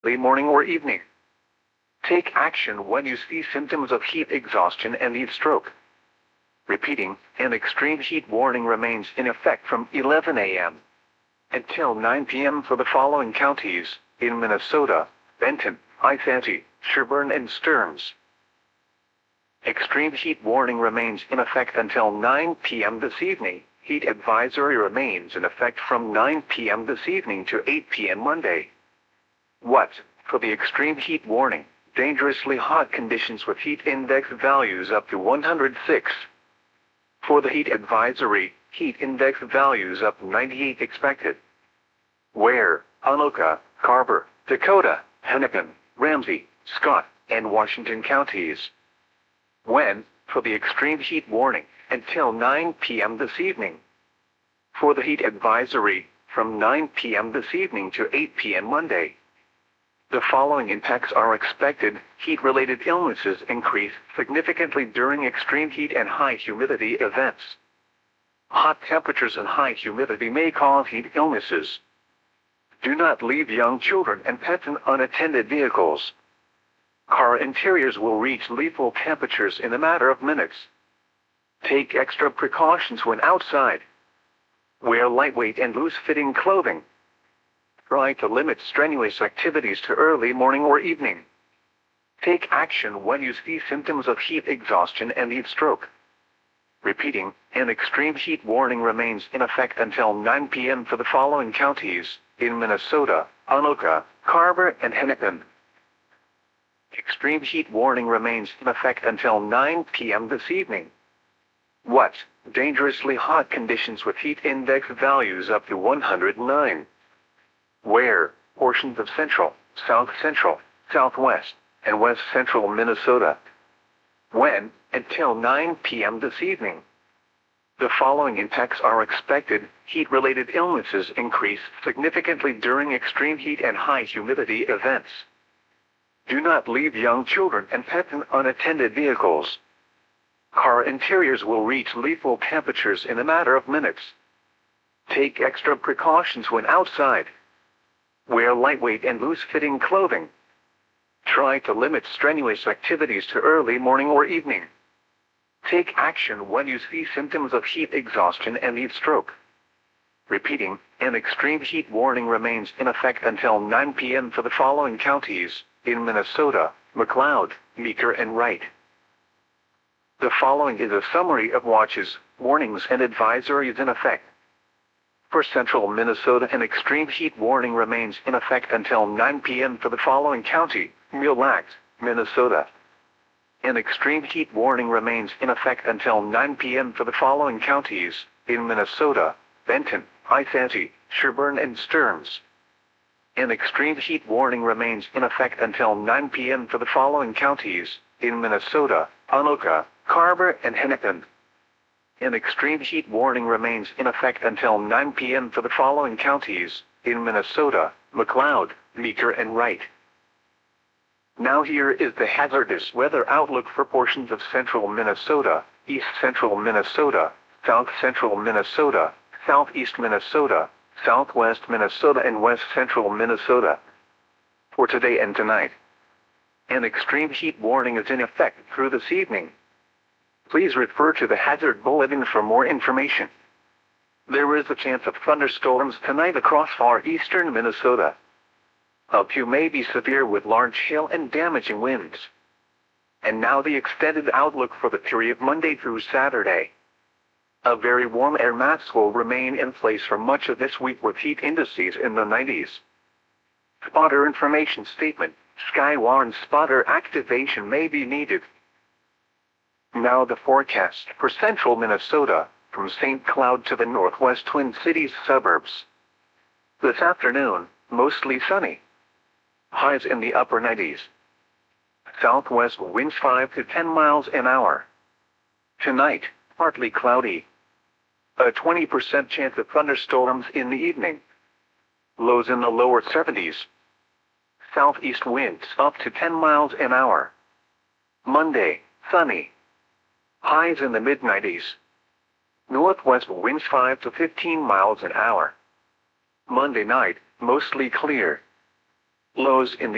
early morning or evening. Take action when you see symptoms of heat exhaustion and heat stroke. Repeating, an extreme heat warning remains in effect from 11 a.m. until 9 p.m. for the following counties: in Minnesota, Benton, Isanti, Sherburne and Stearns. Extreme heat warning remains in effect until 9 p.m. this evening. Heat advisory remains in effect from 9 p.m. this evening to 8 p.m. Monday. What? For the extreme heat warning, dangerously hot conditions with heat index values up to 106. For the heat advisory, heat index values up to 98 expected. Where? Anoka, Carver, Dakota, Hennepin, Ramsey, Scott, and Washington counties. When? For the extreme heat warning, until 9 p.m. this evening. For the heat advisory, from 9 p.m. this evening to 8 p.m. Monday. The following impacts are expected: heat-related illnesses increase significantly during extreme heat and high humidity events. Hot temperatures and high humidity may cause heat illnesses. Do not leave young children and pets in unattended vehicles. Car interiors will reach lethal temperatures in a matter of minutes. Take extra precautions when outside. Wear lightweight and loose-fitting clothing. Try to limit strenuous activities to early morning or evening. Take action when you see symptoms of heat exhaustion and heat stroke. Repeating, an extreme heat warning remains in effect until 9 p.m. for the following counties: in Minnesota, Anoka, Carver, and Hennepin. Extreme heat warning remains in effect until 9 p.m. this evening. What? Dangerously hot conditions with heat index values up to 109. Where? Portions of central, south central, southwest, and west central Minnesota. When? Until 9 p.m. this evening. The following impacts are expected: heat-related illnesses increase significantly during extreme heat and high humidity events. Do not leave young children and pets in unattended vehicles. Car interiors will reach lethal temperatures in a matter of minutes. Take extra precautions when outside. Wear lightweight and loose-fitting clothing. Try to limit strenuous activities to early morning or evening. Take action when you see symptoms of heat exhaustion and heat stroke. Repeating, an extreme heat warning remains in effect until 9 p.m. for the following counties: in Minnesota, McLeod, Meeker, and Wright. The following is a summary of watches, warnings, and advisories in effect. For central Minnesota, an extreme heat warning remains in effect until 9 p.m. for the following county: Mille Lacs, Minnesota. An extreme heat warning remains in effect until 9 p.m. for the following counties: in Minnesota, Benton, Isanti, Sherburne, and Stearns. An extreme heat warning remains in effect until 9 p.m. for the following counties: in Minnesota, Anoka, Carver, and Hennepin. An extreme heat warning remains in effect until 9 p.m. for the following counties: in Minnesota, McLeod, Meeker, and Wright. Now here is the hazardous weather outlook for portions of central Minnesota, east central Minnesota, south central Minnesota, southeast Minnesota, southwest Minnesota, and west central Minnesota. For today and tonight, an extreme heat warning is in effect through this evening. Please refer to the hazard bulletin for more information. There is a chance of thunderstorms tonight across far eastern Minnesota. Up to may be severe with large hail and damaging winds. And now the extended outlook for the period Monday through Saturday. A very warm air mass will remain in place for much of this week with heat indices in the 90s. Spotter information statement: Skywarn spotter activation may be needed. Now the forecast for central Minnesota, from St. Cloud to the northwest Twin Cities suburbs. This afternoon, mostly sunny. Highs in the upper 90s. Southwest winds 5 to 10 miles an hour. Tonight, partly cloudy. A 20% chance of thunderstorms in the evening. Lows in the lower 70s. Southeast winds up to 10 miles an hour. Monday, sunny. Highs in the mid-90s. Northwest winds 5 to 15 miles an hour. Monday night, mostly clear. Lows in the